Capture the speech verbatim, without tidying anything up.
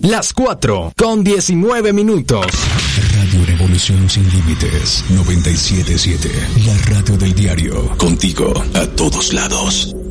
Las cuatro con diecinueve minutos. Radio Revolución Sin Límites noventa y siete punto siete. La radio del diario. Contigo a todos lados.